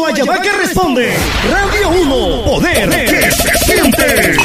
Guayabaca responde. Radio 1, poder que se siente.